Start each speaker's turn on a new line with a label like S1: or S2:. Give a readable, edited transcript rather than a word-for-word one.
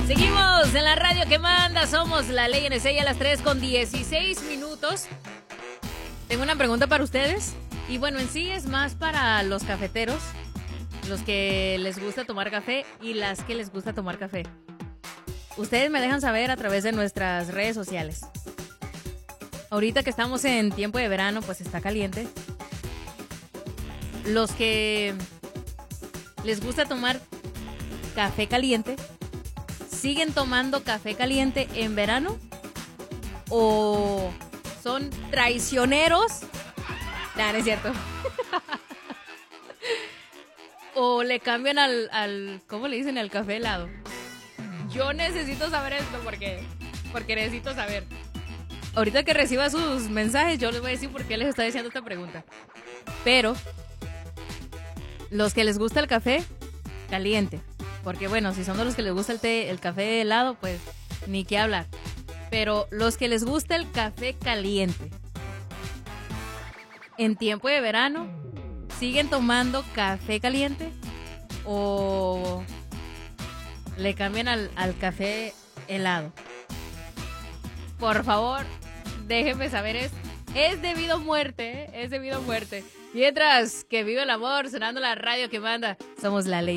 S1: Seguimos en la radio que manda, somos la Ley NSA a las 3:16. Tengo una pregunta para ustedes. Y bueno, en sí es más para los cafeteros, los que les gusta tomar café y las que les gusta tomar café. Ustedes me dejan saber a través de nuestras redes sociales. Ahorita que estamos en tiempo de verano, pues está caliente. Los que les gusta tomar café caliente, ¿siguen tomando café caliente en verano? ¿O son traicioneros? Nah, no es cierto. ¿O le cambian al ¿cómo le dicen? Al café helado. Yo necesito saber esto porque necesito saber. Ahorita que reciba sus mensajes, yo les voy a decir por qué les estoy haciendo esta pregunta. Pero los que les gusta el café caliente, porque bueno, si son de los que les gusta el té, el café helado, pues ni qué hablar. Pero los que les gusta el café caliente, en tiempo de verano, ¿siguen tomando café caliente o le cambian al café helado? Por favor, déjenme saber. Es debido a muerte, es debido a muerte. Mientras que vive el amor, sonando la radio que manda, somos la Ley.